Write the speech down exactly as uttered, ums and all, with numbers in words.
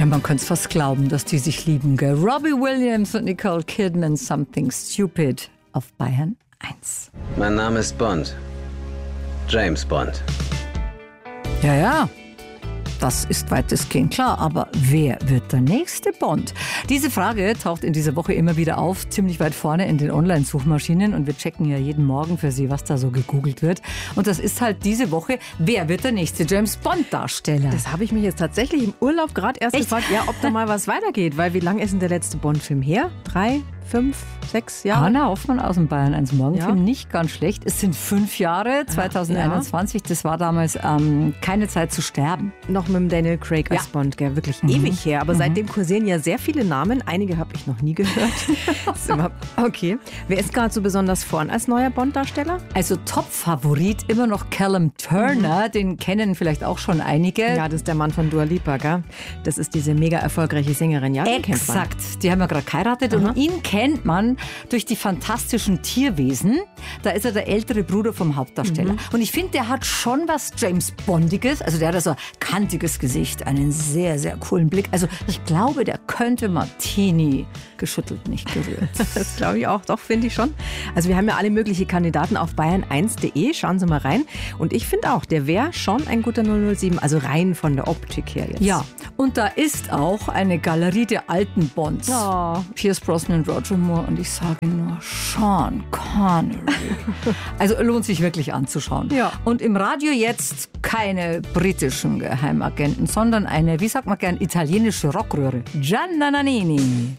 Ja, man könnte es fast glauben, dass die sich lieben, gell? Robbie Williams und Nicole Kidman, Something Stupid auf Bayern eins. Mein Name ist Bond. James Bond. Ja, ja. Das ist weitestgehend klar, aber wer wird der nächste Bond? Diese Frage taucht in dieser Woche immer wieder auf, ziemlich weit vorne in den Online-Suchmaschinen und wir checken ja jeden Morgen für Sie, was da so gegoogelt wird. Und das ist halt diese Woche, wer wird der nächste James-Bond-Darsteller? Das habe ich mich jetzt tatsächlich im Urlaub gerade erst Echt? gefragt, ja, ob da mal was weitergeht, weil wie lange ist denn der letzte Bond-Film her? Drei, fünf, sechs Jahre? Hanna Hoffmann aus dem Bayern eins Morgenfilm, Ja. nicht ganz schlecht. Es sind fünf Jahre, zwanzig einundzwanzig, das war damals ähm, keine Zeit zu sterben. Noch mit dem Daniel Craig als Ja. Bond, gell? Wirklich ewig her. Aber seitdem kursieren ja sehr viele Namen. Einige habe ich noch nie gehört. Das ist immer- okay. Wer ist gerade so besonders vorn als neuer Bond-Darsteller? Also Top-Favorit immer noch Callum Turner, den kennen vielleicht auch schon einige. Ja, das ist der Mann von Dua Lipa, gell? Das ist diese mega erfolgreiche Sängerin, ja? Den kennt man. Exakt, die haben ja gerade geheiratet und ihn kennt man durch die fantastischen Tierwesen. Da ist er der ältere Bruder vom Hauptdarsteller. Und ich finde, der hat schon was James Bondiges. Also der hat so ein kantiges Gesicht, einen sehr, sehr coolen Blick. Also ich glaube, der könnte Martini geschüttelt, nicht gerührt. Das glaube ich auch, doch, finde ich schon. Also wir haben ja alle möglichen Kandidaten auf bayern eins punkt de. Schauen Sie mal rein. Und ich finde auch, der wäre schon ein guter null null sieben, also rein von der Optik her jetzt. Ja, und da ist auch eine Galerie der alten Bonds. Oh. Pierce Brosnan, Roger Moore und ich sage nur Sean Connery. Also lohnt sich wirklich anzuschauen. Ja. Und im Radio jetzt keine britischen Geheimagenten, sondern eine, wie sagt man gern, italienische Rockröhre. Gianna Nannini.